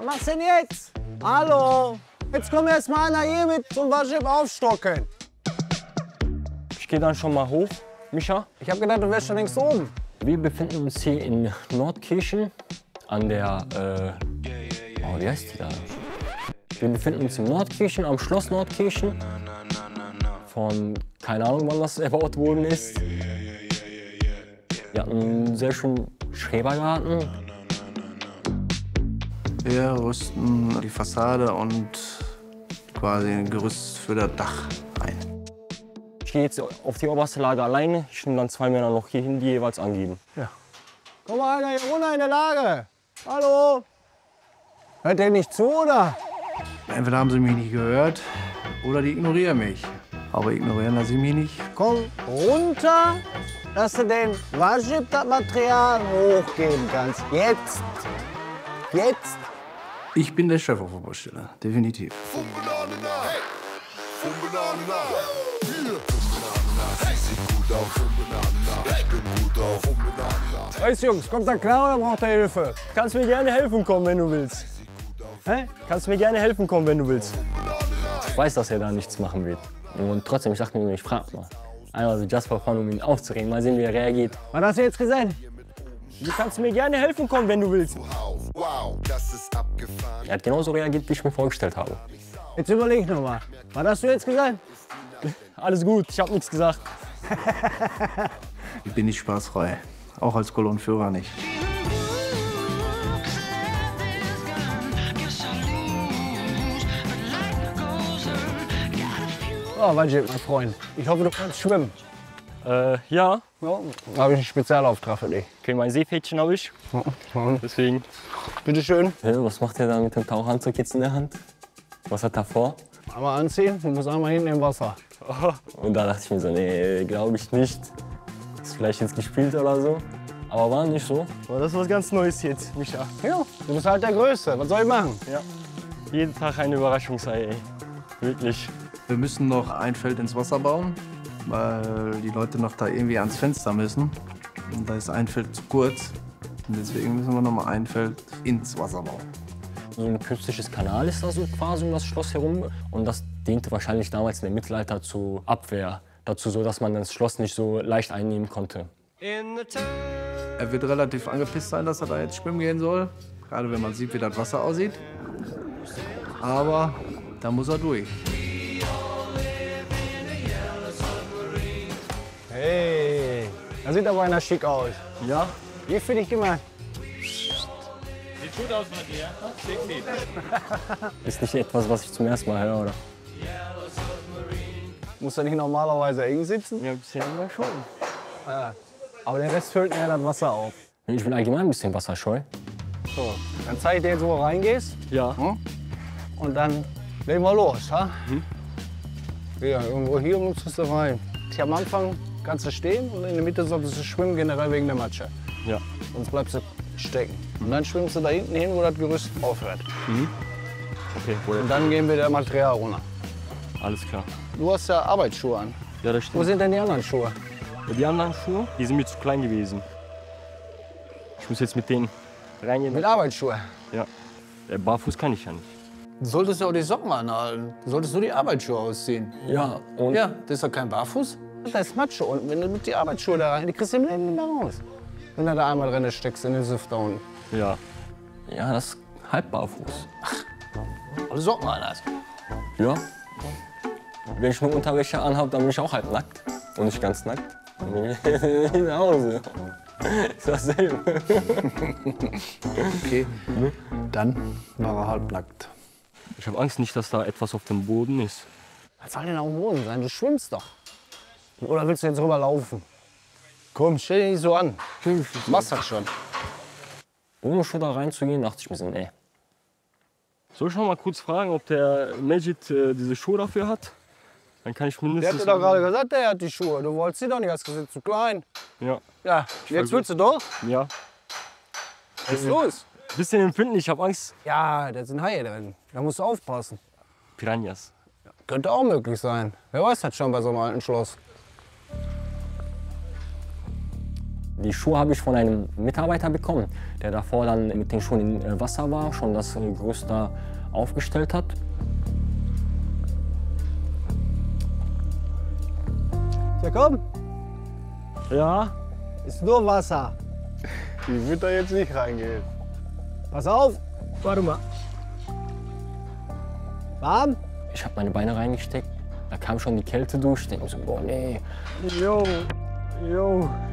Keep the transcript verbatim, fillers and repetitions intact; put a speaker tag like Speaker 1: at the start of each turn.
Speaker 1: machst du denn jetzt? Hallo? Jetzt kommt erst mal einer hier mit zum Warschip aufstocken.
Speaker 2: Ich gehe dann schon mal hoch, Micha.
Speaker 1: Ich hab gedacht, du wärst schon längst oben.
Speaker 2: Wir befinden uns hier in Nordkirchen an der, äh, oh, wie heißt die da? Wir befinden uns in Nordkirchen, am Schloss Nordkirchen. Von, keine Ahnung, wann das erbaut worden ist. Wir hatten einen sehr schönen Schrebergarten.
Speaker 3: Wir rüsten die Fassade und quasi ein Gerüst für das Dach ein.
Speaker 2: Ich gehe jetzt auf die oberste Lage alleine. Ich nehme dann zwei Männer noch hier hin, die jeweils angeben.
Speaker 1: Ja. Komm mal einer hier runter in der Lage. Hallo? Hört der nicht zu, oder?
Speaker 3: Entweder haben sie mich nicht gehört oder die ignorieren mich. Aber ignorieren lasse ich mich nicht.
Speaker 1: Komm runter, dass du den Warschip das Material hochgeben kannst. Jetzt. Jetzt.
Speaker 3: Ich bin der Chef auf der Baustelle, definitiv.
Speaker 1: Weißt Jungs, kommt da klar oder braucht er Hilfe?
Speaker 2: Kannst mir gerne helfen kommen, wenn du willst.
Speaker 1: Hä?
Speaker 2: Kannst mir gerne helfen kommen, wenn du willst. Ich weiß, dass er da nichts machen wird. Und trotzdem, ich dachte mir, ich frag mal. Einmal so just for fun, um ihn aufzuregen. Mal sehen, wie er reagiert.
Speaker 1: Was hast du jetzt gesagt?
Speaker 2: Du kannst mir gerne helfen kommen, wenn du willst. Er hat genauso reagiert, wie ich mir vorgestellt habe.
Speaker 1: Jetzt überleg noch mal. Was hast du jetzt gesagt?
Speaker 2: Alles gut, ich habe nichts gesagt.
Speaker 3: Ich bin nicht spaßfrei. Auch als Kolonnenführer nicht.
Speaker 1: Oh, Warschip, mein Freund. Ich hoffe, du kannst schwimmen.
Speaker 2: Äh, ja.
Speaker 1: Ja, da habe ich einen Spezialauftrag für dich.
Speaker 2: Okay, mein Seepferdchen habe ich. Deswegen.
Speaker 1: Bitte schön.
Speaker 2: Ja, was macht er da mit dem Tauchanzug jetzt in der Hand? Was hat er vor?
Speaker 1: Einmal anziehen, du musst einmal hinten im Wasser.
Speaker 2: Und da dachte ich mir so, nee, glaube ich nicht. Ist vielleicht jetzt gespielt oder so. Aber war nicht so. Aber das ist was ganz Neues jetzt, Micha.
Speaker 1: Ja, du bist halt der Größte. Was soll ich machen?
Speaker 2: Ja. Jeden Tag eine Überraschungsei, ey. Wirklich.
Speaker 3: Wir müssen noch ein Feld ins Wasser bauen, weil die Leute noch da irgendwie ans Fenster müssen. Und da ist ein Feld zu kurz. Und deswegen müssen wir noch mal ein Feld ins Wasser bauen.
Speaker 2: So ein künstliches Kanal ist da so quasi um das Schloss herum. Und das diente wahrscheinlich damals in der Mittelalter zur Abwehr. Dazu so, dass man das Schloss nicht so leicht einnehmen konnte.
Speaker 3: Er wird relativ angepisst sein, dass er da jetzt schwimmen gehen soll. Gerade wenn man sieht, wie das Wasser aussieht. Aber da muss er durch.
Speaker 1: Hey, da sieht aber einer schick aus.
Speaker 2: Ja?
Speaker 1: Wie für dich gemacht?
Speaker 4: Sieht gut aus bei dir. Sexy.
Speaker 2: Ist nicht etwas, was ich zum ersten Mal höre, oder?
Speaker 1: Muss er nicht normalerweise eng sitzen?
Speaker 2: Ja, bisher immer schon.
Speaker 1: Ja. Aber der Rest füllt mir das Wasser auf.
Speaker 2: Ich bin allgemein ein bisschen wasserscheu.
Speaker 1: So, dann zeige ich dir jetzt, wo du reingehst.
Speaker 2: Ja.
Speaker 1: Hm? Und dann legen wir los. Ha?
Speaker 2: Mhm.
Speaker 1: Ja, irgendwo hier und musst du rein. Ich am Anfang kannst du stehen und in der Mitte solltest du schwimmen, generell wegen der Matsche.
Speaker 2: Ja.
Speaker 1: Sonst bleibst du stecken. Und dann schwimmst du da hinten hin, wo das Gerüst aufhört.
Speaker 2: Okay, wohl.
Speaker 1: Und dann gehen wir das Material runter.
Speaker 2: Alles klar.
Speaker 1: Du hast ja Arbeitsschuhe an.
Speaker 2: Ja, das
Speaker 1: Wo
Speaker 2: stimmt.
Speaker 1: sind denn die anderen Schuhe?
Speaker 2: Die anderen Schuhe, die sind mir zu klein gewesen. Ich muss jetzt mit denen reingehen.
Speaker 1: Mit Arbeitsschuhe.
Speaker 2: Ja. Äh, Barfuß kann ich ja nicht.
Speaker 1: Du solltest ja auch die Socken anhalten. Du solltest nur die Arbeitsschuhe ausziehen.
Speaker 2: Ja, und
Speaker 1: Ja, das ist doch kein Barfuß. Da ist Matsche unten. Wenn du mit die Arbeitsschuhe da rein, die kriegst du im Leben nicht mehr raus. Wenn du da einmal drin steckst in den Süft da unten.
Speaker 2: ja. Ja, das ist halb barfuß.
Speaker 1: Alle Socken anhast.
Speaker 2: Ja. Wenn ich nur Unterwäsche anhabe, dann bin ich auch halb nackt. Und nicht ganz nackt. Dann bin ich nach Hause. Ist dasselbe.
Speaker 1: Okay, dann war er halbnackt.
Speaker 2: Ich habe Angst nicht, dass da etwas auf dem Boden ist.
Speaker 1: Was soll denn auf dem Boden sein? Du schwimmst doch. Oder willst du jetzt rüberlaufen? Komm, stell dich nicht so an. Du machst das schon.
Speaker 2: Ohne schon da reinzugehen, dachte ich mir so, nee. Soll ich noch mal kurz fragen, ob der Majid äh, diese Schuhe dafür hat? Dann kann ich
Speaker 1: Der
Speaker 2: mindestens...
Speaker 1: hat dir doch gerade gesagt, der hat die Schuhe. Du wolltest sie doch nicht, hast gesagt, zu klein.
Speaker 2: Ja,
Speaker 1: Ja, jetzt willst du doch.
Speaker 2: ja.
Speaker 1: Was ist los?
Speaker 2: Bisschen empfindlich, ich habe Angst.
Speaker 1: Ja, da sind Haie drin. Da musst du aufpassen.
Speaker 2: Piranhas.
Speaker 1: Könnte auch möglich sein. Wer weiß das schon bei so einem alten Schloss.
Speaker 2: Die Schuhe habe ich von einem Mitarbeiter bekommen, der davor dann mit den Schuhen im Wasser war, schon das Gerüst da aufgestellt hat.
Speaker 1: Ja, komm.
Speaker 2: Ja?
Speaker 1: Ist nur Wasser.
Speaker 5: Ich würde da jetzt nicht reingehen.
Speaker 1: Pass auf.
Speaker 2: Warte mal.
Speaker 1: Warm?
Speaker 2: Ich habe meine Beine reingesteckt, da kam schon die Kälte durch. Ich denke mir so, boah, nee.
Speaker 1: Jo. Jo.